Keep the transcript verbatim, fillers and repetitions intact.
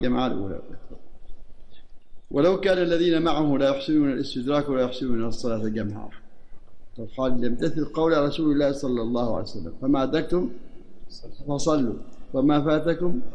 الجماعة الأولى. ولو كان الذين معه لا يحسنون الاستدراك ولا يحسنون الصلاة جمعا. قال يمتثل قول رسول الله صلى الله عليه وسلم: فما أدركتم فصلوا وما فاتكم